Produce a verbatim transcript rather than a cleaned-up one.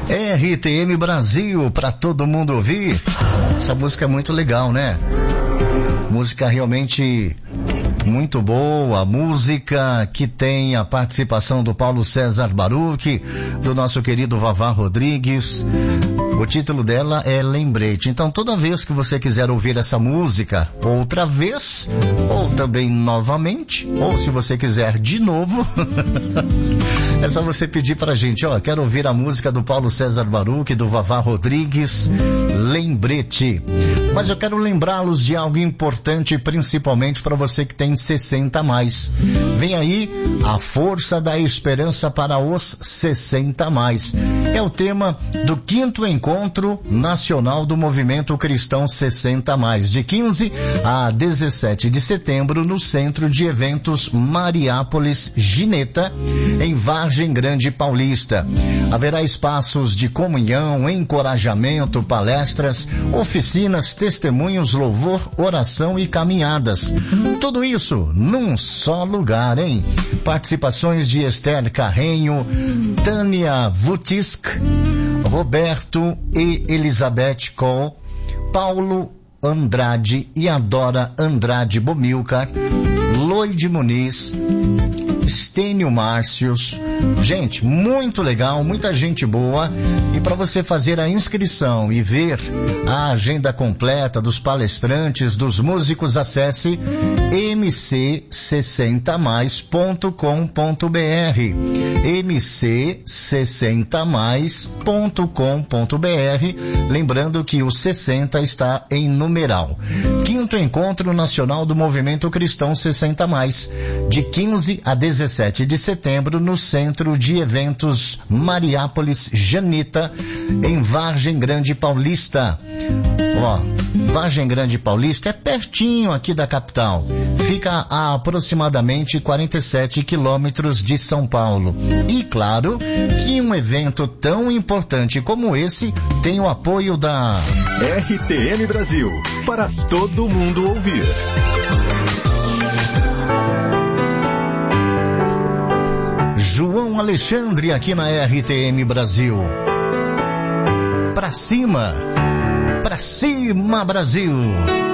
R T M Brasil, pra todo mundo ouvir. Essa música é muito legal, né? Música realmente muito boa, música que tem a participação do Paulo César Baruch, do nosso querido Vavá Rodrigues. O título dela é Lembrete. Então toda vez que você quiser ouvir essa música outra vez, ou também novamente, ou se você quiser de novo, é só você pedir pra gente, ó, quero ouvir a música do Paulo César Baruch, do Vavá Rodrigues, Lembrete. Mas eu quero lembrá-los de algo importante, principalmente para você que tem sessenta a mais. Vem aí a força da esperança para os sessenta a mais. É o tema do quinto Encontro Nacional do Movimento Cristão sessenta a mais, de quinze a dezessete de setembro, no Centro de Eventos Mariápolis Gineta, em Vargem Grande Paulista. Haverá espaços de comunhão, encorajamento, palestras, oficinas, testemunhos, louvor, oração e caminhadas. Tudo isso num só lugar, hein? Participações de Esther Carrenho, Tânia Vutisk, Roberto e Elizabeth Cole, Paulo Andrade e Adora Andrade Bomilcar, Loide Muniz, Stênio Márcios. Gente, muito legal, muita gente boa. E para você fazer a inscrição e ver a agenda completa dos palestrantes, dos músicos, acesse m c sessenta mais ponto com ponto b r, m c sessenta mais ponto com ponto b r. Lembrando que o sessenta está em numeral. Quinto Encontro Nacional do Movimento Cristão sessenta mais, de quinze a dezessete de setembro, no Centro de Eventos Mariápolis Janita, em Vargem Grande Paulista. Ó, Vargem Grande Paulista é pertinho aqui da capital. Fica a aproximadamente quarenta e sete quilômetros de São Paulo. E claro que um evento tão importante como esse tem o apoio da R T M Brasil, para todo mundo ouvir. João Alexandre aqui na R T M Brasil. Pra cima, pra cima Brasil.